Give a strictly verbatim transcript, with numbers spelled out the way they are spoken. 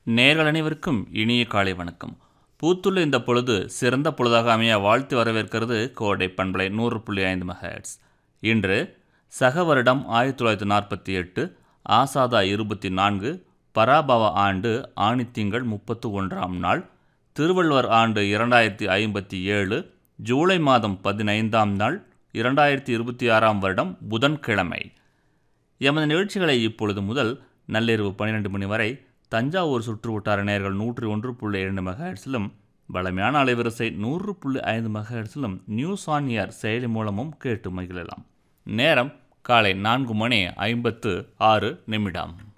நேயர்கள் அனைவருக்கும் இனிய காலை வணக்கம். பூத்துள்ள இந்த பொழுது சிறந்த பொழுதாக அமைய வாழ்த்து வரவேற்கிறது கோடை பண்பலை நூறு புள்ளி ஐந்து மெகாஹெர்ட்ஸ். இன்று சக வருடம் ஆயிரத்தி தொள்ளாயிரத்தி நாற்பத்தி எட்டு ஆசாதா இருபத்தி நான்கு பராபவ ஆண்டு ஆணித்திங்கள் முப்பத்து ஒன்றாம் நாள், திருவள்ளுவர் ஆண்டு இரண்டாயிரத்தி ஐம்பத்தி ஏழு ஜூலை மாதம் பதினைந்தாம் நாள் இரண்டாயிரத்தி இருபத்தி ஆறாம் வருடம் புதன்கிழமை. எமது நிகழ்ச்சிகளை இப்பொழுது முதல் நள்ளிரவு பன்னிரெண்டு மணி வரை தஞ்சாவூர் சுற்று வட்டார நேயர்கள் நூற்றி ஒன்று புள்ளி இரண்டு மெகாஹெர்ட்ஸிலும், வளமையான அலைவரிசை நூறு புள்ளி ஐந்து மெகாஹெர்ட்ஸிலும் நியூஸ் ஆன் ஏர் செயலி மூலமும் கேட்டு மகிழலாம். நேரம் காலை நான்கு மணி ஐம்பத்து ஆறு நிமிடம்.